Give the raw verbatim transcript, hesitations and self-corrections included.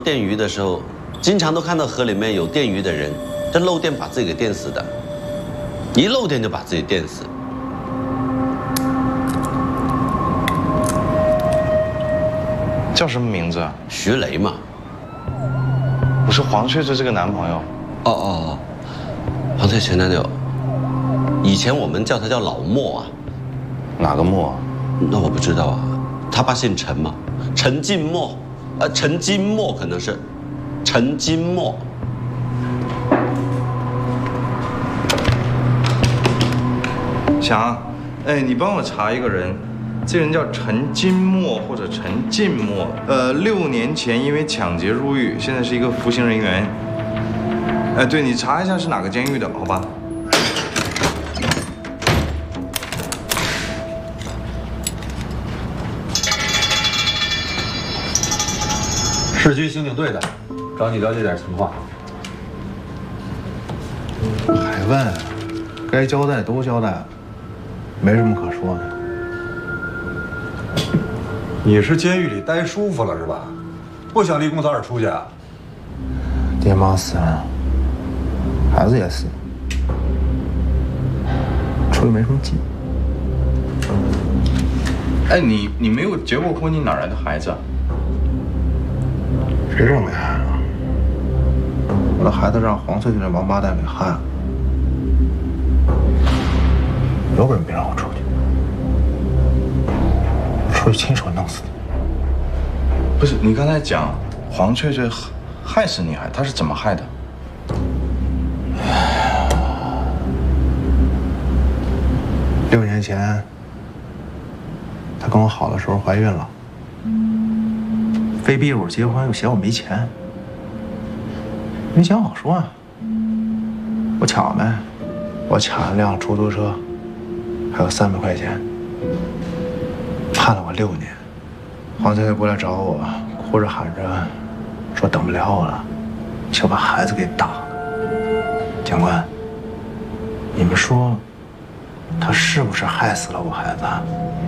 电鱼的时候，经常都看到河里面有电鱼的人，这漏电把自己给电死的，一漏电就把自己电死。 叫什么名字啊？ 徐雷嘛。 我是黄翠翠这个男朋友。 哦哦哦，黄翠前男友。以前我们叫他叫老莫啊。 哪个莫？ 那我不知道啊。他爸姓陈嘛，陈静默。 呃，陈金墨可能是，陈金墨。 翔，哎，你帮我查一个人，这人叫陈金墨或者陈静墨，呃，六年前因为抢劫入狱，现在是一个服刑人员。哎，对，你查一下是哪个监狱的，好吧？ 市区刑警队的，找你了解点情况。 海问，该交代都交代了，没什么可说的。 你是监狱里待舒服了是吧？不想离工早点出去啊？ 爹妈死了，孩子也死了，出去没什么劲。 哎，你你没有结过婚，你哪来的孩子啊？ 谁说没害啊？我的孩子让黄翠翠那王八蛋给害了，有本事别让我出去，出去亲手弄死你！ 不是，你刚才讲黄翠翠害死你，还她是怎么害的？ 六年前，她跟我好的时候怀孕了。 非逼着我结婚，又嫌我没钱，没钱好说啊。我抢呗，我抢了辆出租车，还有三百块钱，判了我六年。黄翠翠过来找我，哭着喊着说等不了我了，就把孩子给打了。警官，你们说，他是不是害死了我孩子？